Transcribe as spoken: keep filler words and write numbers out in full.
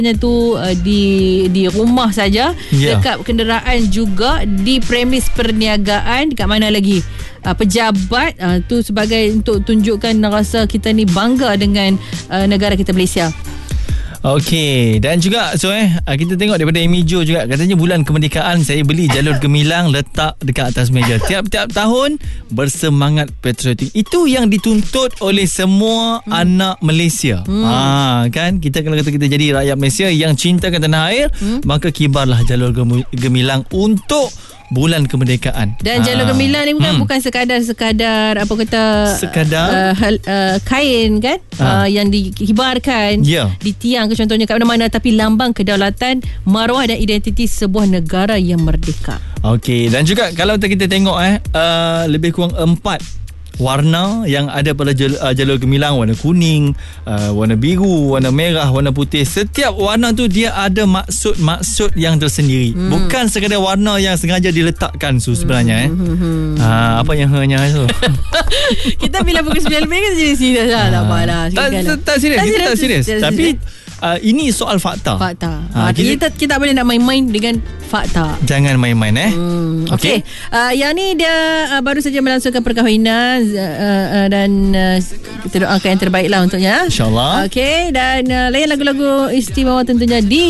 tu uh, di di rumah saja, yeah. dekat kenderaan juga, di premis perniagaan, dekat mana lagi? Uh, pejabat uh, tu sebagai untuk tunjukkan rasa kita ni bangga dengan uh, negara kita Malaysia. Okey, dan juga so eh kita tengok daripada Amy Jo juga, katanya bulan kemerdekaan saya beli jalur gemilang letak dekat atas meja. Tiap-tiap tahun bersemangat patriotik. Itu yang dituntut oleh semua hmm. anak Malaysia. Hmm. Ha kan, kita kalau kata kita jadi rakyat Malaysia yang cintakan tanah air, hmm. maka kibarlah jalur gemilang untuk bulan kemerdekaan. Dan jalur gemilang ni bukan hmm. bukan sekadar-sekadar apa kata sekadar uh, uh, kain kan, ha. uh, yang dikibarkan, yeah. di tiang ke contohnya kat mana-mana, tapi lambang kedaulatan, maruah dan identiti sebuah negara yang merdeka. Okey, dan juga kalau kita tengok eh uh, lebih kurang empat warna yang ada pada jalur, uh, jalur gemilang, warna kuning, uh, warna biru, warna merah, warna putih. Setiap warna tu dia ada maksud-maksud yang tersendiri. Hmm. Bukan sekadar warna yang sengaja diletakkan su sebenarnya eh. Hmm. Uh, apa yang hanya tu? Kita bila pukul sembilan lebih kan jadi serius lah. Tak apalah. Tak, tak, tak serius. Kita tak serius. Tapi Uh, ini soal fakta. Fakta. Ha, kita, kita tak boleh nak main-main dengan fakta. Jangan main-main eh. Hmm, Okey. Okay. Uh, yang ni dia uh, baru saja melangsungkan perkahwinan uh, uh, dan uh, kita doakan yang terbaik lah untuknya. InsyaAllah. Okey. Dan uh, layan lagu-lagu istimewa tentunya di